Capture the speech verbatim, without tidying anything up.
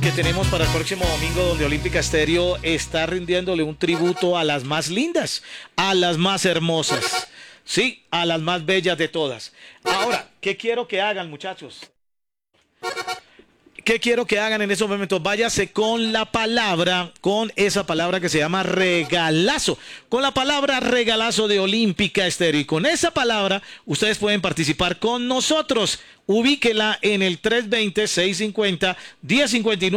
que tenemos para el próximo domingo, donde Olímpica Estéreo está rindiéndole un tributo a las más lindas, a las más hermosas, sí, a las más bellas de todas. Ahora, ¿qué quiero que hagan, muchachos? ¿Qué quiero que hagan en esos momentos? Váyase con la palabra, con esa palabra que se llama regalazo, con la palabra regalazo de Olímpica Estéreo. Y con esa palabra ustedes pueden participar con nosotros. Ubíquela en el tres dos cero, seis cinco cero, uno cero cinco nueve.